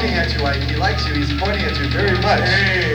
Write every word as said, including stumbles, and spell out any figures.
looking at you, Ike. He likes you. He's pointing at you very much. Hey.